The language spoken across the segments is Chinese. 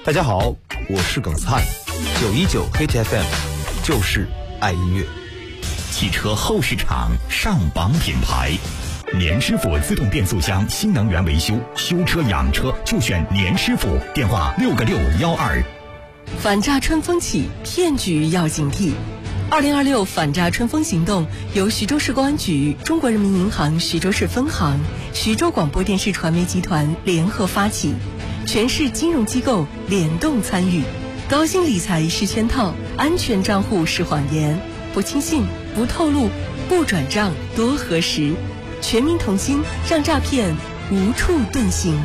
大家好，我是耿灿，919 Hit FM 就是爱音乐。 汽车后市场上榜品牌，年师傅自动变速箱新能源维修，修车养车就选年师傅，电话6个612。 反诈春风起，骗局要警惕。2026反诈春风行动由徐州市公安局、中国人民银行徐州市分行、徐州广播电视传媒集团联合发起，全市金融机构联动参与。高薪理财是圈套，安全账户是谎言，不轻信，不透露，不转账，多核实。全民同心，让诈骗无处遁形。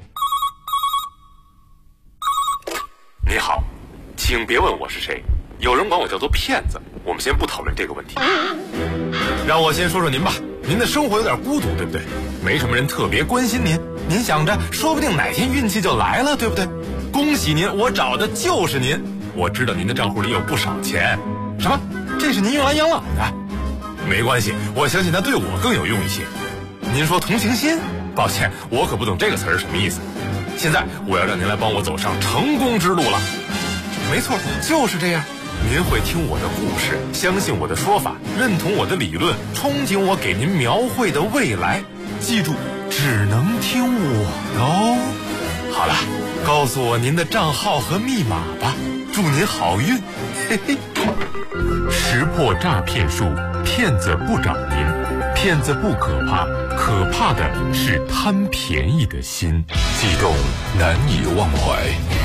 你好，请别问我是谁，有人管我叫做骗子，我们先不讨论这个问题。让我先说说您吧，您的生活有点孤独，对不对？没什么人特别关心您，您想着说不定哪天运气就来了，对不对？恭喜您，我找的就是您。我知道您的账户里有不少钱。什么？这是您用来养老的？没关系，我相信它对我更有用一些。您说同情心？抱歉，我可不懂这个词儿什么意思。现在我要让您来帮我走上成功之路了。没错，就是这样。您会听我的故事，相信我的说法，认同我的理论，憧憬我给您描绘的未来。记住，只能听我的哦。好了，告诉我您的账号和密码吧，祝您好运。嘿嘿。识破诈骗术，骗子不找您，骗子不可怕，可怕的是贪便宜的心。悸动难以忘怀。